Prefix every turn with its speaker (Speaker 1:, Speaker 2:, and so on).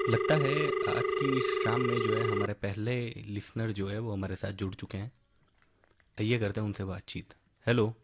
Speaker 1: लगता है आज की शाम में जो है हमारे पहले लिसनर जो है वो हमारे साथ जुड़ चुके हैं। आइए करते हैं उनसे बातचीत। हेलो।